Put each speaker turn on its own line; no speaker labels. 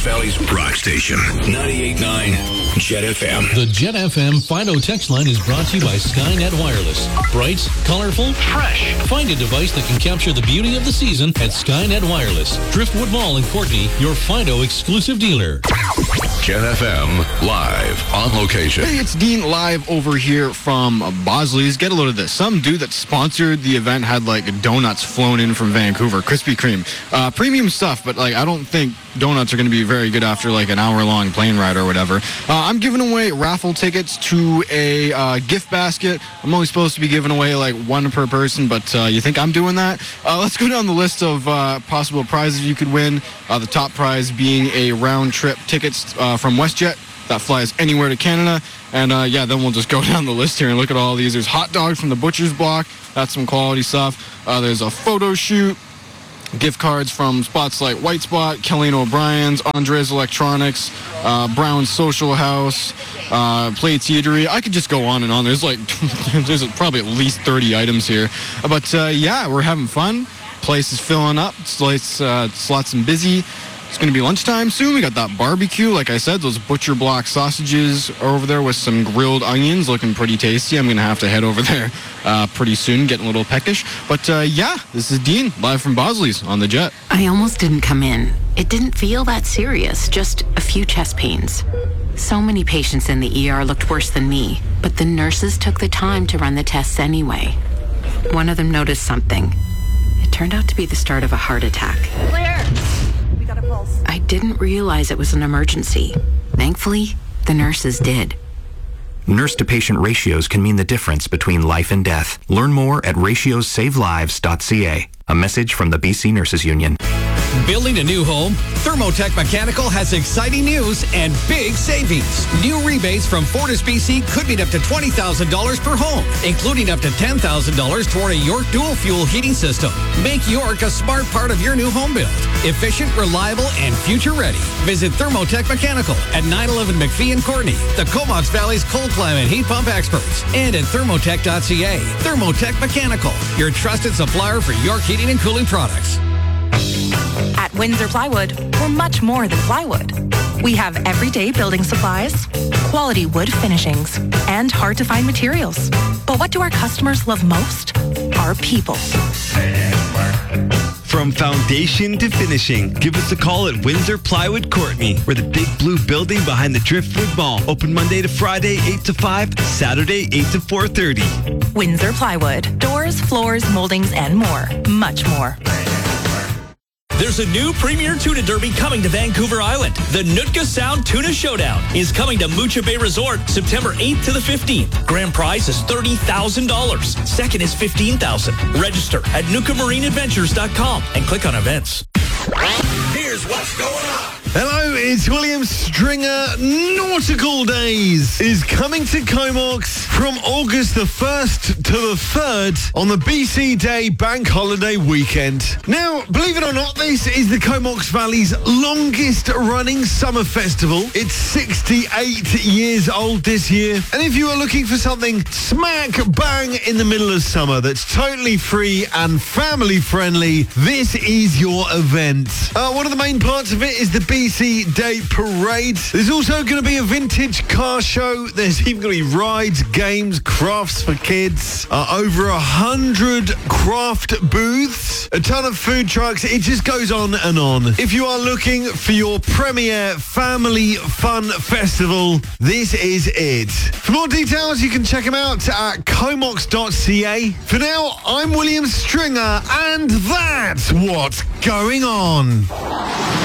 Valley's rock station, 98.9 Jet FM.
The Jet FM Fido text line is brought to you by Skynet Wireless. Bright, colorful, fresh. Find a device that can capture the beauty of the season at Skynet Wireless. Driftwood Mall in Courtney, your Fido exclusive dealer.
Jet FM, live, on location.
Hey, it's Dean live over here from Bosley's. Get a load of this. Some dude that sponsored the event had like donuts flown in from Vancouver, Krispy Kreme. Premium stuff, but like I don't think donuts are going to be very good after like an hour-long plane ride or whatever. I'm giving away raffle tickets to a gift basket. I'm only supposed to be giving away like one per person, but you think I'm doing that? Let's go down the list of possible prizes you could win. The top prize being a round-trip tickets from WestJet that flies anywhere to Canada. And then we'll just go down the list here and look at all these. There's hot dogs from the Butcher's Block. That's some quality stuff. There's a photo shoot. Gift cards from spots like White Spot, Kellyanne O'Brien's, Andres Electronics, Brown's Social House, Plates Eatery. I could just go on and on. There's there's probably at least 30 items here. But we're having fun. Place is filling up. It's lots and busy. It's going to be lunchtime soon. We got that barbecue. Like I said, those Butcher Block sausages are over there with some grilled onions, looking pretty tasty. I'm going to have to head over there pretty soon, getting a little peckish. But this is Dean, live from Bosley's on the Jet.
I almost didn't come in. It didn't feel that serious, just a few chest pains. So many patients in the ER looked worse than me, but the nurses took the time to run the tests anyway. One of them noticed something. It turned out to be the start of a heart attack.
Clear! Got a pulse.
I didn't realize it was an emergency. Thankfully, the nurses did.
Nurse-to-patient ratios can mean the difference between life and death. Learn more at ratiosavelives.ca. A message from the BC Nurses Union.
Building a new home? Thermotech Mechanical has exciting news and big savings. New rebates from Fortis BC could mean up to $20,000 per home, including up to $10,000 toward a York dual fuel heating system. Make York a smart part of your new home build. Efficient, reliable, and future ready. Visit Thermotech Mechanical at 911 McPhee in Courtney, the Comox Valley's cold climate heat pump experts, and at thermotech.ca. Thermotech Mechanical, your trusted supplier for York heating and cooling products.
At Windsor Plywood, we're much more than plywood. We have everyday building supplies, quality wood finishings, and hard-to-find materials. But what do our customers love most? Our people.
From foundation to finishing, give us a call at Windsor Plywood Courtney. We're the big blue building behind the Driftwood Mall. Open Monday to Friday, 8 to 5, Saturday, 8 to 4:30.
Windsor Plywood. Doors, floors, moldings, and more. Much more.
There's a new Premier Tuna Derby coming to Vancouver Island. The Nootka Sound Tuna Showdown is coming to Mucha Bay Resort September 8th to the 15th. Grand prize is $30,000. Second is $15,000. Register at NookaMarineAdventures.com and click on events.
Here's what's going on.
Hello, it's William Stringer. Nautical Days is coming to Comox from August the 1st to the 3rd on the BC Day Bank Holiday weekend. Now, believe it or not, this is the Comox Valley's longest running summer festival. It's 68 years old this year. And if you are looking for something smack bang in the middle of summer that's totally free and family friendly, this is your event. One of the main parts of it is the BC Day Parade. There's also going to be a vintage car show. There's even going to be rides, games, crafts for kids. Over 100 craft booths. A ton of food trucks. It just goes on and on. If you are looking for your premier family fun festival, this is it. For more details, you can check them out at comox.ca. For now, I'm William Stringer, and that's what's going on.